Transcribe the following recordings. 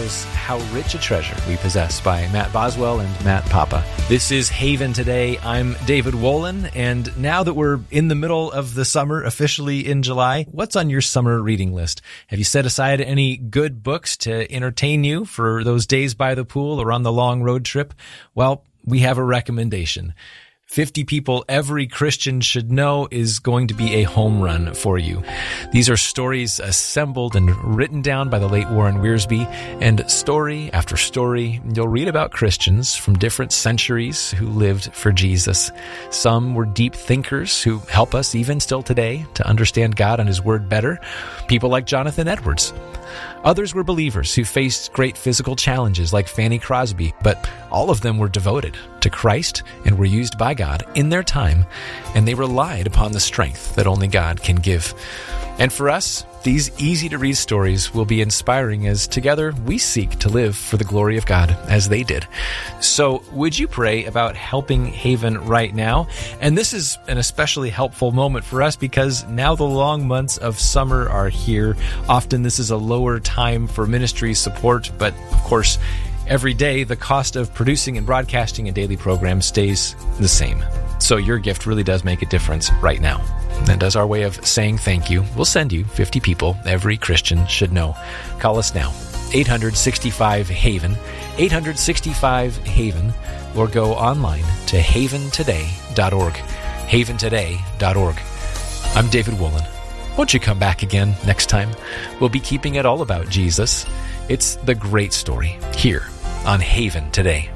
is How Rich a Treasure We Possess by Matt Boswell and Matt Papa. This is Haven Today. I'm David Wolin, and now that we're in the middle of the summer, officially in July, what's on your summer reading list? Have you set aside any good books to entertain you for those days by the pool or on the long road trip? Well, we have a recommendation. 50 People Every Christian Should Know is going to be a home run for you. These are stories assembled and written down by the late Warren Wiersbe, and story after story, you'll read about Christians from different centuries who lived for Jesus. Some were deep thinkers who help us even still today to understand God and His Word better. People like Jonathan Edwards. Others were believers who faced great physical challenges like Fanny Crosby, but all of them were devoted to Christ and were used by God in their time, and they relied upon the strength that only God can give. And for us, these easy-to-read stories will be inspiring as together we seek to live for the glory of God as they did. So would you pray about helping Haven right now? And this is an especially helpful moment for us because now the long months of summer are here. Often this is a lower time for ministry support, but of course, every day the cost of producing and broadcasting a daily program stays the same. So your gift really does make a difference right now. And as our way of saying thank you, we'll send you 50 People Every Christian Should Know. Call us now, 865-HAVEN, 865-HAVEN, or go online to haventoday.org, haventoday.org. I'm David Wolin. Won't you come back again next time? We'll be keeping it all about Jesus. It's the great story here on Haven Today.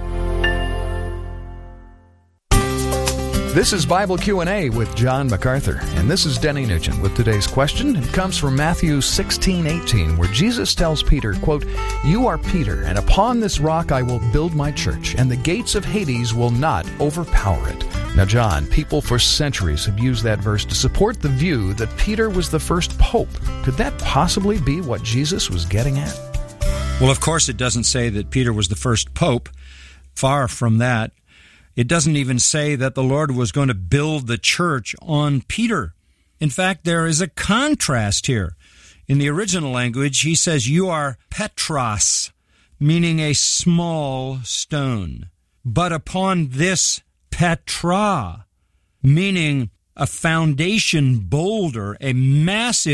This is Bible Q&A with John MacArthur, and this is Denny Nugent with today's question. It comes from Matthew 16:18, where Jesus tells Peter, quote, "You are Peter, and upon this rock I will build my church, and the gates of Hades will not overpower it." Now, John, people for centuries have used that verse to support the view that Peter was the first pope. Could that possibly be what Jesus was getting at? Well, of course, it doesn't say that Peter was the first pope. Far from that. It doesn't even say that the Lord was going to build the church on Peter. In fact, there is a contrast here. In the original language, he says, "You are Petros," meaning a small stone. But upon this Petra, meaning a foundation boulder, a massive